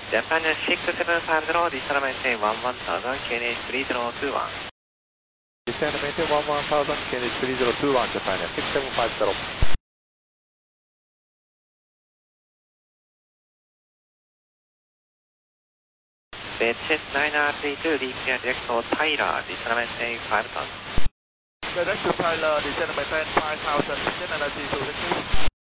Japan 675, descend maintain 11000, KNH 3021. Descend maintain 11000, KNH 3021, Japan 6750. VHS 9R32, DPR direct to Tyler, descend maintain 5000. Direct to Tyler, descend maintain 5000, descend and